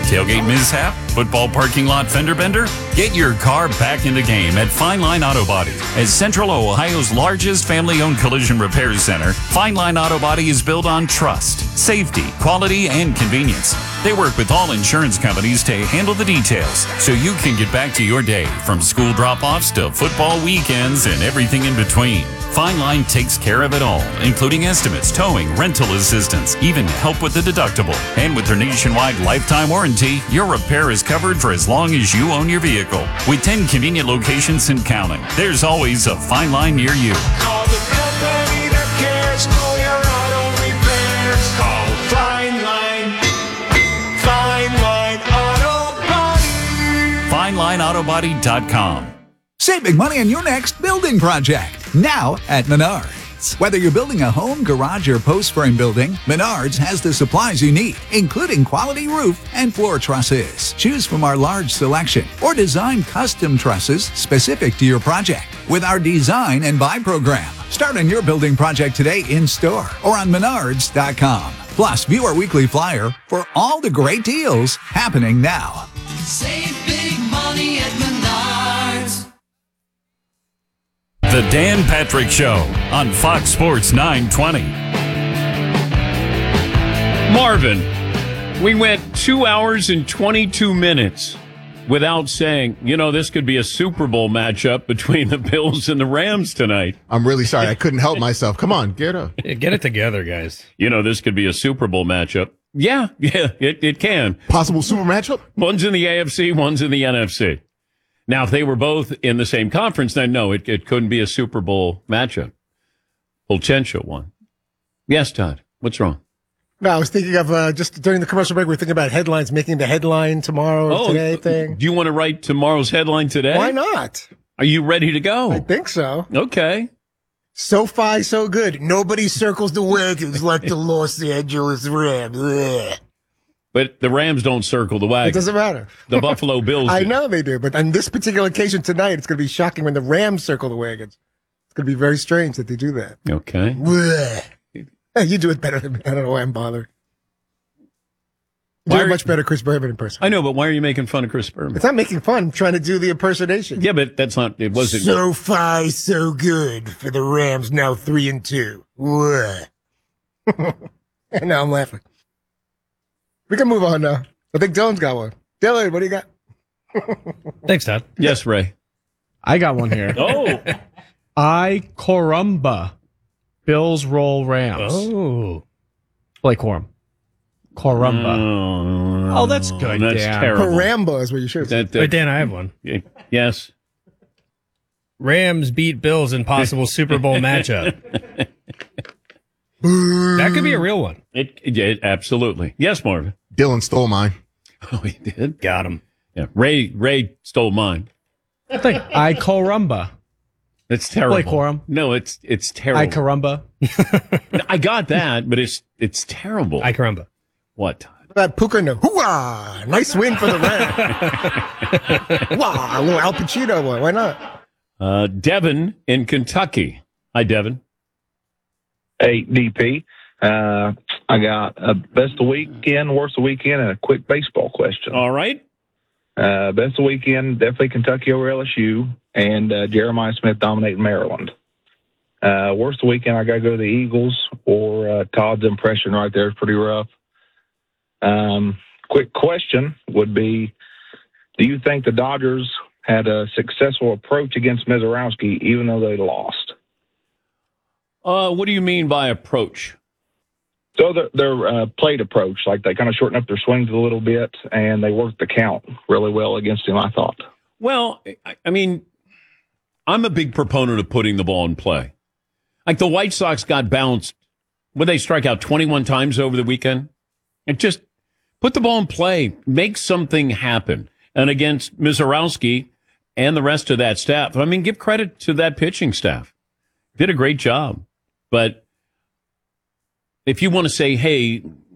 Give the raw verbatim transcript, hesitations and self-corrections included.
Tailgate mishap? Football parking lot fender bender? Get your car back in the game at Fine Line Auto Body. As Central Ohio's largest family-owned collision repair center, Fine Line Auto Body is built on trust, safety, quality, and convenience. They work with all insurance companies to handle the details so you can get back to your day, from school drop-offs to football weekends and everything in between. Fine Line takes care of it all, including estimates, towing, rental assistance, even help with the deductible. And with their nationwide lifetime warranty, your repair is covered for as long as you own your vehicle. With ten convenient locations and counting, there's always a Fine Line near you. Call the company that cares for your auto repairs. Call Fine Line. Fine Line Auto Body. Fine Line Auto Body dot com. Save big money on your next building project, now at Menards. Whether you're building a home, garage, or post frame building, Menards has the supplies you need, including quality roof and floor trusses. Choose from our large selection or design custom trusses specific to your project with our design and buy program. Start on your building project today in store or on Menards dot com. Plus, view our weekly flyer for all the great deals happening now. Save big money at Menards. The Dan Patrick Show on Fox Sports nine twenty. Marvin, we went two hours and twenty-two minutes without saying, you know, this could be a Super Bowl matchup between the Bills and the Rams tonight. I'm really sorry. I couldn't help myself. Come on, get up. Get it together, guys. You know, this could be a Super Bowl matchup. Yeah, yeah, it, it can. Possible Super matchup? One's in the A F C, one's in the N F C. Now, if they were both in the same conference, then no, it, it couldn't be a Super Bowl matchup. Potential one. Yes, Todd, what's wrong? No, I was thinking of, uh, just during the commercial break, we were thinking about headlines, making the headline tomorrow or Oh, today thing. Do you want to write tomorrow's headline today? Why not? Are you ready to go? I think so. Okay. SoFi so good. Nobody circles the wagons like the Los Angeles Rams. Ugh. But the Rams don't circle the wagon. It doesn't matter. The Buffalo Bills I do. know they do, but on this particular occasion tonight, it's going to be shocking when the Rams circle the wagons. It's going to be very strange that they do that. Okay. Ugh. Hey, you do it better than me. I don't know why I'm bothered. You do Why it are- much better, Chris Berman, in person. I know, but why are you making fun of Chris Berman? It's not making fun. I'm trying to do the impersonation. Yeah, but that's not, it wasn't. SoFi so good for the Rams, now three and two. Ugh. And now I'm laughing. We can move on now. I think Dylan's got one. Dylan, what do you got? Thanks, Todd. Yes, Ray. I got one here. Oh. I Corumba. Bills roll Rams. Oh. Blake Corum. Corumba. Oh, Oh, that's good, That's Dan. terrible. Paramba is what you should have said. That, that, Wait, Dan, I have one. Yes. Rams beat Bills in possible Super Bowl matchup. That could be a real one. It, it, it absolutely. Yes, Marvin. Dylan stole mine. Oh, he did. Got him. Yeah. Ray. Ray stole mine. I think I Corumba. It's terrible. Blake Corum. No, it's it's terrible. I Corumba. I got that, but it's it's terrible. I caramba. What? What about Puka no? Hooah! Nice win for the Rams. Wow, a little Al Pacino one. Why not? Uh, Devin in Kentucky. Hi, Devin. Hey, D P. Uh, I got a best of weekend, worst of weekend, and a quick baseball question. All right. Uh, best of weekend, definitely Kentucky over L S U, and uh, Jeremiah Smith dominating Maryland. Uh, worst of weekend, I got to go to the Eagles, or uh, Todd's impression right there is pretty rough. Um, quick question would be, do you think the Dodgers had a successful approach against Mizorowski, even though they lost? Uh, what do you mean by approach? So their, their uh, plate approach, like they kind of shortened up their swings a little bit, and they worked the count really well against him, I thought. Well, I, I mean, I'm a big proponent of putting the ball in play. Like the White Sox got bounced. Would they strike out twenty-one times over the weekend? And just put the ball in play. Make something happen. And against Mizorowski and the rest of that staff, I mean, give credit to that pitching staff. Did a great job. But if you want to say, hey,